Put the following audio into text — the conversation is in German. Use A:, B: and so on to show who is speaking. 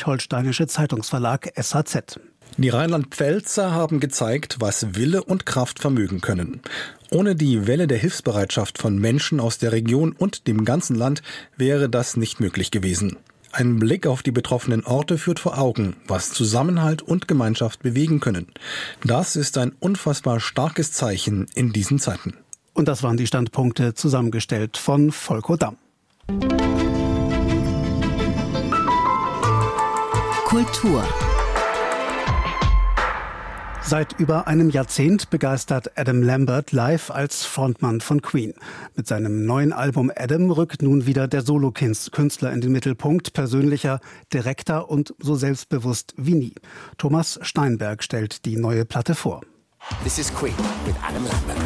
A: schleswig-holsteinische Zeitungsverlag SHZ.
B: Die Rheinland-Pfälzer haben gezeigt, was Wille und Kraft vermögen können. Ohne die Welle der Hilfsbereitschaft von Menschen aus der Region und dem ganzen Land wäre das nicht möglich gewesen. Ein Blick auf die betroffenen Orte führt vor Augen, was Zusammenhalt und Gemeinschaft bewegen können. Das ist ein unfassbar starkes Zeichen in diesen Zeiten.
A: Und das waren die Standpunkte, zusammengestellt von Volker Damm.
C: Kultur.
A: Seit über einem Jahrzehnt begeistert Adam Lambert live als Frontmann von Queen. Mit seinem neuen Album Adam rückt nun wieder der Solokünstler in den Mittelpunkt, persönlicher, direkter und so selbstbewusst wie nie. Thomas Steinberg stellt die neue Platte vor.
D: This is Queen with Adam Lambert.